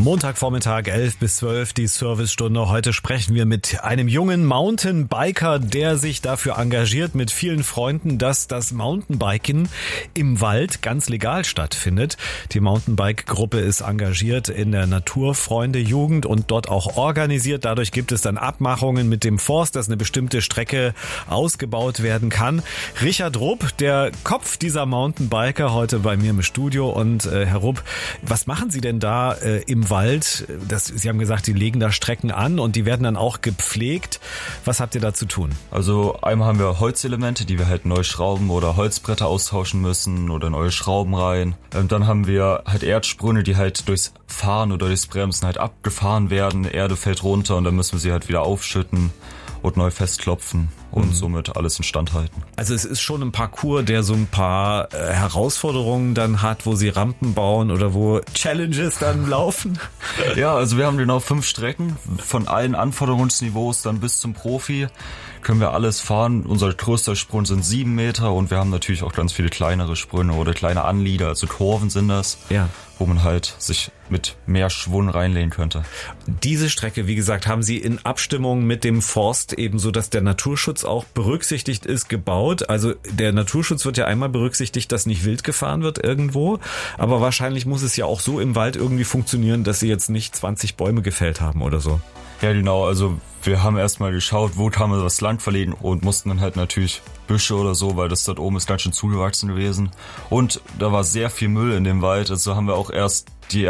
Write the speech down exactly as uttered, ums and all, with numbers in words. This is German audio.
Montagvormittag, elf bis zwölf, die Servicestunde. Heute sprechen wir mit einem jungen Mountainbiker, der sich dafür engagiert mit vielen Freunden, dass das Mountainbiken im Wald ganz legal stattfindet. Die Mountainbike-Gruppe ist engagiert in der Naturfreunde-Jugend und dort auch organisiert. Dadurch gibt es dann Abmachungen mit dem Forst, dass eine bestimmte Strecke ausgebaut werden kann. Richard Rupp, der Kopf dieser Mountainbiker, heute bei mir im Studio. Und äh, Herr Rupp, was machen Sie denn da äh, im Wald? Das, Sie haben gesagt, Sie legen da Strecken an und die werden dann auch gepflegt. Was habt ihr da zu tun? Also einmal haben wir Holzelemente, die wir halt neu schrauben oder Holzbretter austauschen müssen oder neue Schrauben rein. Und dann haben wir halt Erdsprünge, die halt durchs Fahren oder durchs Bremsen halt abgefahren werden. Erde fällt runter und dann müssen wir sie halt wieder aufschütten und neu festklopfen und mhm. somit alles instand halten. Also es ist schon ein Parcours, der so ein paar äh, Herausforderungen dann hat, wo sie Rampen bauen oder wo Challenges dann laufen. Ja, also wir haben genau fünf Strecken von allen Anforderungsniveaus dann bis zum Profi. Können wir alles fahren. Unser größter Sprung sind sieben Meter und wir haben natürlich auch ganz viele kleinere Sprünge oder kleine Anlieder, also Kurven sind das, ja, wo man halt sich mit mehr Schwung reinlehnen könnte. Diese Strecke, wie gesagt, haben Sie in Abstimmung mit dem Forst ebenso, dass der Naturschutz auch berücksichtigt ist, gebaut. Also der Naturschutz wird ja einmal berücksichtigt, dass nicht wild gefahren wird irgendwo, aber wahrscheinlich muss es ja auch so im Wald irgendwie funktionieren, dass Sie jetzt nicht zwanzig Bäume gefällt haben oder so. Ja, genau, also wir haben erstmal geschaut, wo kann man das Land verlegen und mussten dann halt natürlich Büsche oder so, weil das dort oben ist ganz schön zugewachsen gewesen. Und da war sehr viel Müll in dem Wald, also haben wir auch erst die